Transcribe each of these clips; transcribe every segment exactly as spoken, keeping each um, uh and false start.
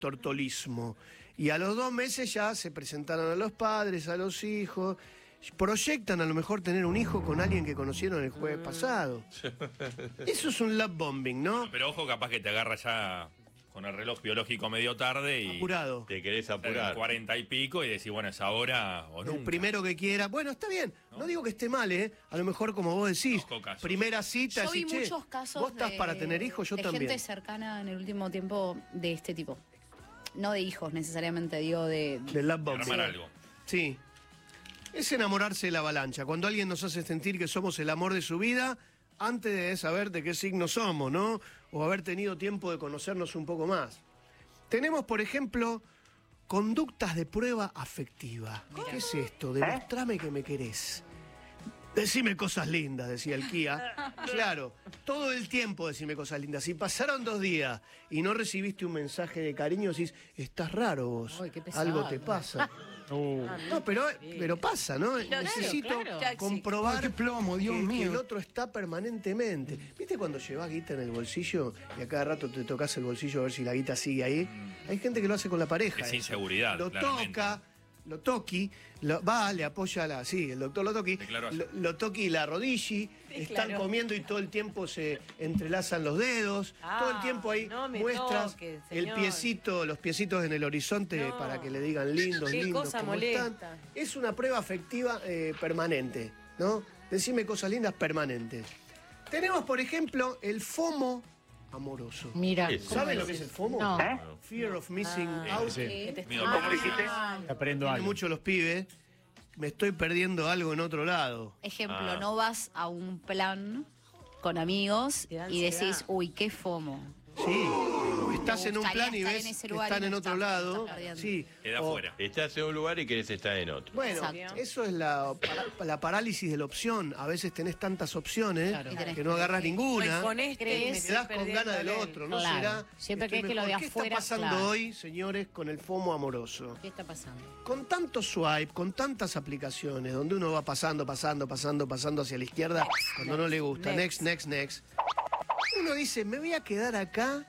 tortolismo. Y a los dos meses ya se presentaron a los padres, a los hijos. Proyectan a lo mejor tener un hijo con alguien que conocieron el jueves pasado. Eso es un love bombing, ¿no? Pero ojo, capaz que te agarra ya con el reloj biológico medio tarde y... Apurado. Te querés apurar. cuarenta y pico y decís, bueno, es ahora o nunca. El primero que quiera. Bueno, está bien. No, no digo que esté mal, ¿eh? A lo mejor, como vos decís, primera cita... Yo vi decís, muchos casos vos estás de, para tener hijos, yo de también. gente cercana en el último tiempo de este tipo. No de hijos necesariamente, digo de... De love bombing. Armar algo. Sí. Es enamorarse de la avalancha. Cuando alguien nos hace sentir que somos el amor de su vida, antes de saber de qué signo somos, ¿no? O haber tenido tiempo de conocernos un poco más. Tenemos, por ejemplo, conductas de prueba afectiva. ¿Qué es esto? Demostrame que me querés. Decime cosas lindas, decía el Kia. Claro, todo el tiempo decime cosas lindas. Si pasaron dos días y no recibiste un mensaje de cariño, decís, estás raro vos. Ay, qué pesado. Algo te pasa. Uh. No, pero, pero pasa, ¿no? Claro, Necesito claro. comprobar Ay, qué plomo, Dios que, mío. que el otro está permanentemente. ¿Viste cuando llevas guita en el bolsillo y a cada rato te tocas el bolsillo a ver si la guita sigue ahí? Hay gente que lo hace con la pareja. Es eso. inseguridad, Lo claramente. toca, lo toqui, lo, va, le apoya la... Sí, el doctor lo toqui. Lo, lo toqui la rodilla, están claro. comiendo y todo el tiempo se entrelazan los dedos. Ah, todo el tiempo ahí no me muestras toque, el señor. piecito, los piecitos en el horizonte No. para que le digan lindos, Qué lindos, cosa ¿cómo molesta. están? Es una prueba afectiva eh, permanente, ¿no? Decime cosas lindas permanentes. Tenemos, por ejemplo, el FOMO amoroso. Mira. ¿Saben lo que es el FOMO? No. ¿Eh? Fear of Missing Ah, Out. sí. ¿Qué te Miedo, está- ¿cómo dijiste? Aprendo Tienen algo. mucho los pibes. Me estoy perdiendo algo en otro lado. Ejemplo, Ah. no vas a un plan con amigos Te da y ansiedad. decís, uy, qué fomo. Sí. Estás en un gustaría plan y estar ves en ese que lugar están y en no otro estás, lado. estás perdiendo. Sí. Queda O- afuera. Estás en un lugar y querés estar en otro. Bueno, Exacto. eso es la, para- la parálisis de la opción. A veces tenés tantas opciones Claro. Y tenés que no agarras ninguna. Voy con este, ¿Crees? me Te estoy das con perdiendo ganas del él. otro, ¿no Claro. será? Siempre estoy crees que lo de mejor? ¿Qué afuera, está pasando claro. hoy, señores, con el FOMO amoroso? ¿Qué está pasando? Con tanto swipe, con tantas aplicaciones, donde uno va pasando, pasando, pasando, pasando hacia la izquierda, cuando no le gusta, next, next, next. Uno dice, me voy a quedar acá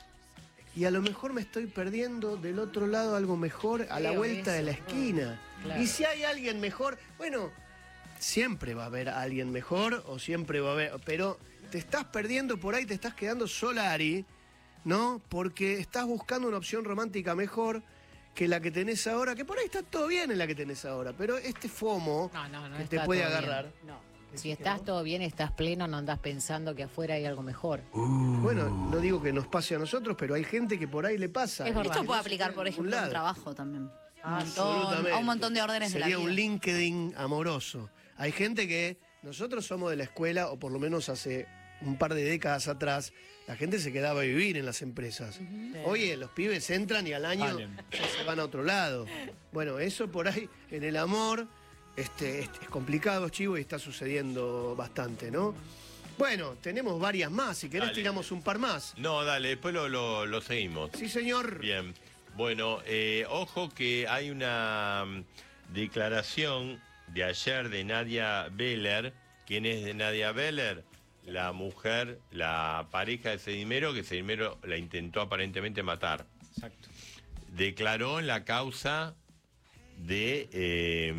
y a lo mejor me estoy perdiendo del otro lado algo mejor a la Creo vuelta de eso, la esquina. claro. Y si hay alguien mejor, bueno, siempre va a haber alguien mejor o siempre va a haber, pero te estás perdiendo por ahí, te estás quedando solari, ¿no? Porque estás buscando una opción romántica mejor que la que tenés ahora, que por ahí está todo bien en la que tenés ahora, pero este FOMO No, no, no que está te puede todo bien. agarrar. No. Si estás todo bien, estás pleno, no andás pensando que afuera hay algo mejor. Bueno, no digo que nos pase a nosotros, pero hay gente que por ahí le pasa. Es verdad. Esto Que puede no se aplicar, queda por en ningún ejemplo, en lado. trabajo también. Un montón- Absolutamente. a un montón de órdenes Sería de la vida. un LinkedIn amoroso. Hay gente que nosotros somos de la escuela, o por lo menos hace un par de décadas atrás, la gente se quedaba a vivir en las empresas. Oye, los pibes entran y al año Salen. ya se van a otro lado. Bueno, eso por ahí, en el amor, este, es, es complicado, chivo, y está sucediendo bastante, ¿no? Bueno, tenemos varias más, si querés Dale. tiramos un par más. No, dale, después lo, lo, lo seguimos. Sí, señor. Bien. Bueno, eh, ojo que hay una mm, declaración de ayer de Nadia Beller. ¿Quién es de Nadia Beller? La mujer, la pareja de Sedimero, que Sedimero la intentó aparentemente matar. Exacto. Declaró en la causa de, eh,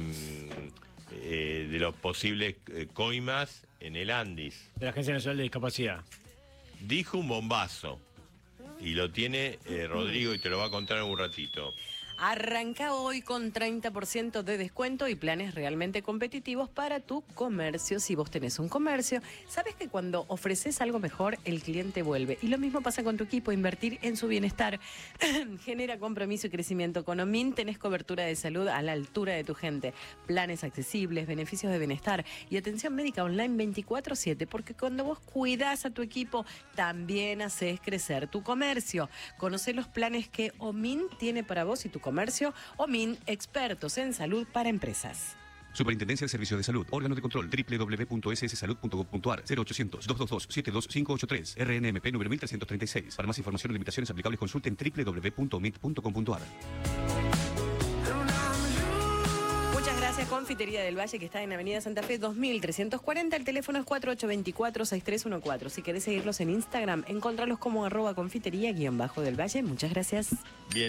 eh, de los posibles eh, coimas en el Andis. De la Agencia Nacional de Discapacidad. Dijo un bombazo. Y lo tiene eh, Rodrigo y te lo va a contar en un ratito. Arranca hoy con treinta por ciento de descuento y planes realmente competitivos para tu comercio. Si vos tenés un comercio, sabes que cuando ofreces algo mejor, el cliente vuelve. Y lo mismo pasa con tu equipo. Invertir en su bienestar genera compromiso y crecimiento. Con Omin tenés cobertura de salud a la altura de tu gente. Planes accesibles, beneficios de bienestar y atención médica online veinticuatro siete. Porque cuando vos cuidás a tu equipo, también haces crecer tu comercio. Conoce los planes que Omin tiene para vos y tu comercio. Omin, expertos en salud para empresas. Superintendencia de Servicios de Salud. Órgano de control. doble u doble u doble u punto s s salud punto gov punto a r. cero ochocientos, doscientos veintidós, setenta y dos, quinientos ochenta y tres. R N M P número mil trescientos treinta y seis. Para más información o limitaciones aplicables consulten doble u doble u doble u punto omit punto com punto a r. Muchas gracias. Gracias, Confitería del Valle, que está en Avenida Santa Fe dos mil trescientos cuarenta. El teléfono es cuatro ocho dos cuatro, seis tres uno cuatro. Si querés seguirlos en Instagram, encontralos como arroba confitería guión bajo del Valle. Muchas gracias. Bien.